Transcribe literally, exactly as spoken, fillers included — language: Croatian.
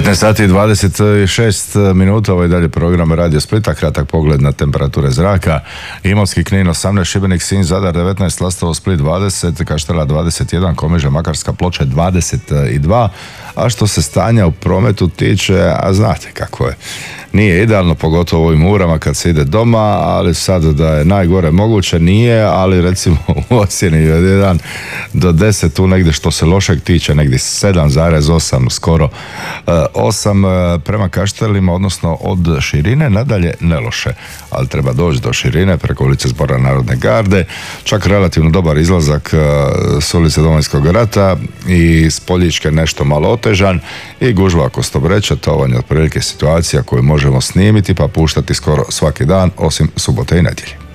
petnaest sati i dvadeset šest minuta, ovo je dalje program Radio Splita, kratak pogled na temperature zraka. Imotski, Knin osamnaest, Šibenik, Sinj, Zadar devetnaest, Lastovo, Split dvadeset, Kaštela dvadeset jedan, Komiža, Makarska, Ploče dvadeset dva. A što se stanja u prometu tiče, a znate kako je. Nije idealno, pogotovo u ovim urama kad se ide doma, ali sad da je najgore moguće nije, ali recimo u ocjeni od jedan do deset, tu negdje što se lošeg tiče, negdje sedam zarez osam, skoro osam prema Kaštelima, odnosno od Širine, nadalje ne loše, ali treba doći do Širine preko ulice Zbora Narodne garde, čak relativno dobar izlazak s ulice Domovinskog rata i s Poljičke nešto malo otežan i gužva oko Stobreća, to vam je otprilike situacija koju možemo snimiti pa puštati skoro svaki dan, osim subote i nedjelje.